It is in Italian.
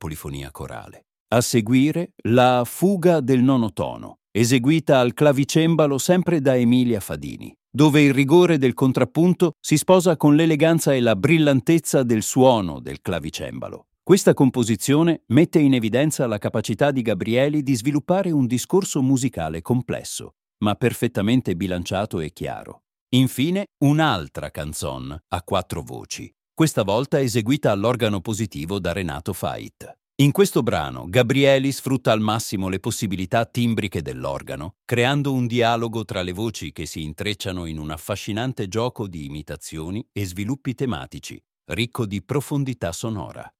polifonia corale. A seguire, la Fuga del nono tono, eseguita al clavicembalo sempre da Emilia Fadini, dove il rigore del contrappunto si sposa con l'eleganza e la brillantezza del suono del clavicembalo. Questa composizione mette in evidenza la capacità di Gabrieli di sviluppare un discorso musicale complesso, ma perfettamente bilanciato e chiaro. Infine, un'altra canzone a 4 voci, questa volta eseguita all'organo positivo da Renato Fait. In questo brano, Gabrieli sfrutta al massimo le possibilità timbriche dell'organo, creando un dialogo tra le voci che si intrecciano in un affascinante gioco di imitazioni e sviluppi tematici, ricco di profondità sonora.